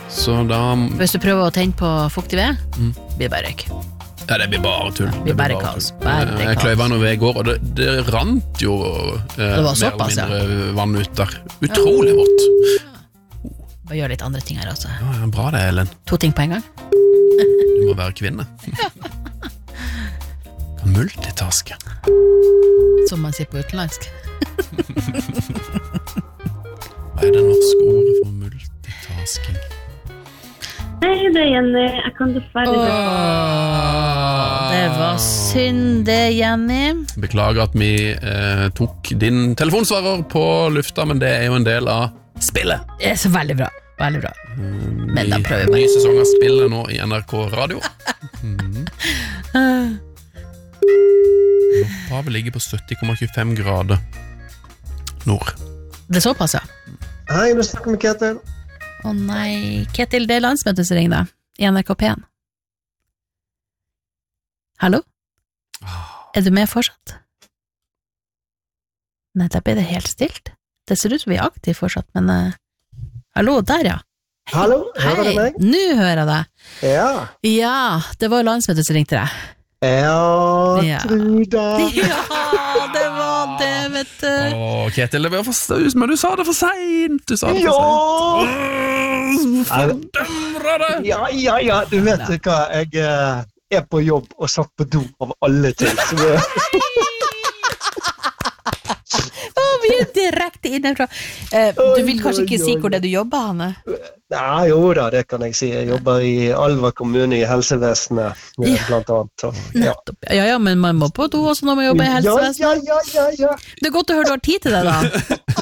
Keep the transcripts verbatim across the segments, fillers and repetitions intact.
Så da... Hvis du prøver å tenne på fuktig ved, mm. blir det bare røyk. Ja, det blir bare tull. Det blir bare kaos. Jeg kløyva noe ved i går, og det, det rant jo eh, det var såpass, mer eller mindre ja. vann ut der. Utrolig vått. Ja. Bare gjør litt andre ting her også. Ja, bra det, Ellen. To ting på en gang. Du må være kvinne. Multitaske. Som man sier på utenlandsk. Hva er det norske ordet for multitasking? Hei, det er Jenny. Jeg kan dessverre Åh, det var synd det, Jenny. Beklager at vi eh, tok din telefonsvarer på lufta, men det er jo en del av spillet. Det er så veldig bra, veldig bra. Mm, men da prøver vi. Ny sesong av spillet nå i N R K Radio. Mm. Havet ligger på sytti komma tjuefem grader nord. Det er såpass, ja. Hei, du snakker med Ketil. Å nei, Ketil, det er landsmøtet som ringer deg, i N R K P en. Hallo? Er du med fortsatt? Nei, da blir det helt stilt. Det ser ut som vi er aktive fortsatt, men... Uh... Hallo, der ja. Hei. Hallo, hører du meg? Nå hører jeg deg. Ja. Ja, det var landsmøtet som ringte deg. Ja, ja. Truda. Ja, det var det, vet du. Åh, Ketil, det var for staus, men du sa det for sent. Du sa det for ja. sent. Fordømmer det. Ja, ja, ja, du vet ja. hva, jeg uh, er på jobb og satt på do av alle ting. Så det... Åh, vi er direkte innenfra. Uh, du vil kanskje ikke si hvor det du jobber, Hanne? Nei, jo da, det kan jeg si. Jeg jobber i Alva kommune i helsevesenet, ja. blant annet. Så, ja. ja, ja, men man må på do også når man jobber i helsevesenet. Ja, ja, ja, ja, ja. Det er godt å høre du har tid til det, da.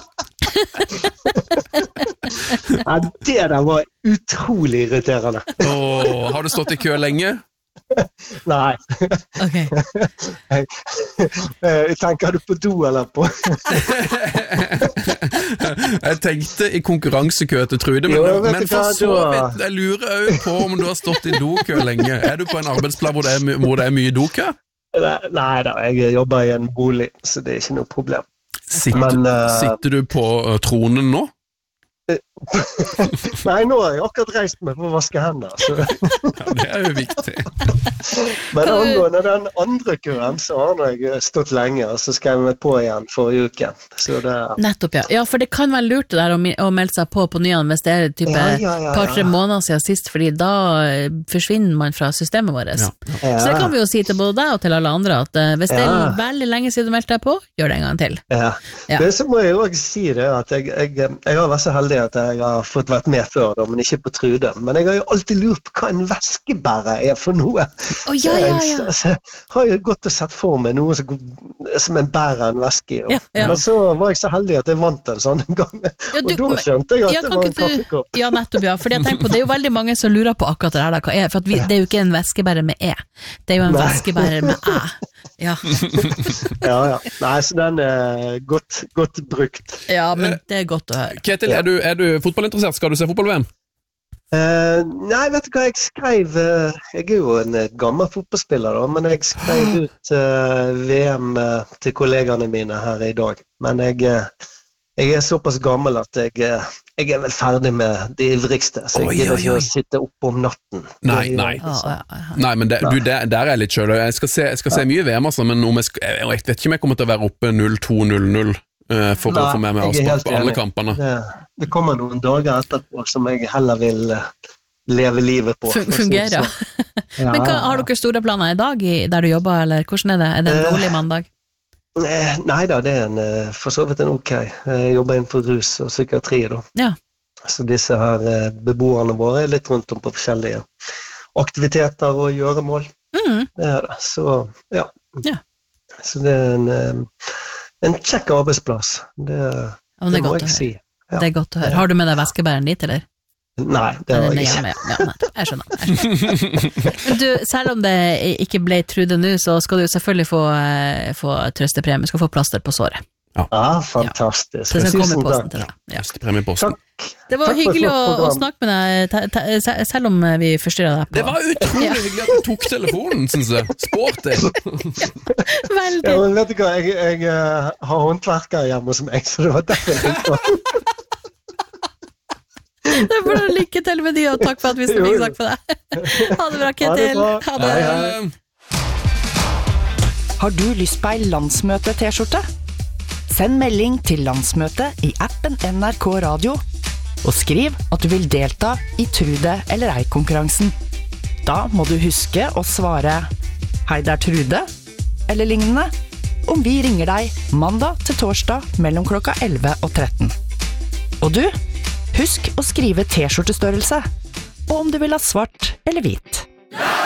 Ja, det der var utrolig irriterende. Åh, har du stått i kø lenge? Nei. Ok. Jeg, jeg tenker du på do eller på? Jeg tenkte i konkurransekø til Trude, men, jo, men for så vidt, jeg lurer jo på om du har stått i dokø lenge. Er du på en arbeidsplass hvor det er, hvor det er mye dokø? Nei da, jeg jobber i en bolig, så det er ikke noe problem. Sitter, men, uh, sitter du på uh, tronen nå? Nei, nå har jeg akkurat reist meg for å vaske hender så. Ja, det er jo viktig. Men angående den andre køen så har jeg stått lenge og så skrev jeg meg på igjen forrige uke så det... Nettopp, ja. Ja, for det kan være lurt det der å, å melde seg på på nyan hvis det er type ja, ja, ja, ja. par-tre måneder siden sist, fordi da forsvinner man fra systemet vårt. Ja, ja. Så det kan vi jo si til både deg og til alle andre at uh, hvis det er ja. veldig lenge siden du meldte deg på, gjør det en gang til. Ja, ja. Det så må jeg jo også si det at jeg, jeg, jeg har vært så heldig at jeg har fått vært med før, da, men ikke på Trude. Men jeg har jo alltid lurt på hva en væskebærer er for noe. Oh, ja, ja, ja. Så jeg, så jeg har jo gått og sett for meg noe som, som en bærer en væske i. Ja, ja. Men så var jeg så heldig at jeg vant en sånn gang. Ja, du, og da skjønte jeg at ja, det var en kaffekopp. Ja, nettopp, ja. Fordi jeg tenker på, det er jo veldig mange som lurer på akkurat det her, da, hva er, for at vi, det er jo ikke en væskebærer med E. Det er jo en Nei. væskebærer med Æ. Ja. ja, ja. Nei, så den er godt, godt brukt. Ja, men det er godt å høre. Ketil, er du, er du fotballinteressert? Skal du se fotball-V M? Uh, nei, vet du hva, jeg skrev uh, jeg er jo en uh, gammel fotballspiller da, men jeg skrev ut uh, V M uh, til kollegene mine her i dag, men jeg, uh, jeg er såpass gammel at jeg, uh, jeg er vel ferdig med det ivrigste, så jeg gidder ikke å sitte oppe om natten. Nei, nei, nei men det, du, der, der er jeg litt selv, jeg skal se, jeg skal se mye V M altså, men om jeg, skal, jeg vet ikke om jeg kommer til å være oppe null to null null for Nei, å få med meg avspark på alle kampene. Det, det kommer noen dager etterpå som jeg heller vil uh, leve livet på. Fungere. Ja, Men hva, har dere store planer i dag i, der du jobber, eller hvordan er det? Er det en rolig mandag? Uh, nei da, det er en, uh, for så vidt en ok. Jeg jobber innenfor rus og psykiatri da. Ja. Så disse her uh, beboerne våre er litt rundt om på forskjellige aktiviteter og gjøremål. Mm. Det er det. Så ja. ja. Så det er en... Uh, En kjekk arbeidsplass, det, det, det må jeg si. Ja. Det er godt å høre. Har du med deg væskebæreren dit, eller? Nei, det har jeg ikke. Ja, ja, jeg skjønner. Jeg skjønner. Men du, selv om det ikke ble Trude nå, så skal du selvfølgelig få, få trøstepremie, du skal få plaster på såret. Ja, ah, fantastisk. Ja. Det skal komme i posten til deg. Ja. Trøstepremie i posten. Det var Takk hyggelig å, å snakke med deg, ta, ta, selv om vi forstyrret deg på. Det var utrolig ja. hyggelig at du tok telefonen, synes jeg. Sporty. Ja, veldig. Ja, men vet du hva, jeg, jeg uh, har håndverker hjemme hos meg, så det var derfor jeg tenkte på. Det får du lykke til med de, og takk for at vi fikk sagt for deg. Ha det bra, Ketil. Ha det. Hei, hei. Har du lyst på ei landsmøte-t-skjorte? Send melding til landsmøtet i appen N R K Radio, og skriv at du vil delta i Trude eller ei-konkurransen. Da må du huske å svare «Hei, det er Trude», eller lignende, om vi ringer deg mandag til torsdag mellom klokka elleve og tretten. Og du, husk å skrive t-skjortestørrelse, og om du vil ha svart eller hvit.